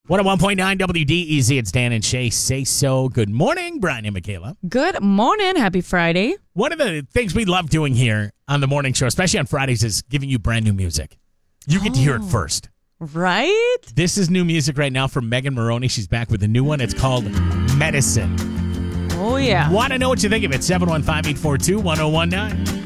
101.9 WDEZ. It's Dan and Shay. Say so. Good morning, Brian and Michaela. Good morning. Happy Friday. One of the things we love doing here on the morning show, especially on Fridays, is giving you brand new music. You get to hear it first. Right? This is new music right now from Megan Moroney. She's back with a new one. It's called Medicine. Oh, yeah. Want to know what you think of it? 715-842-1019.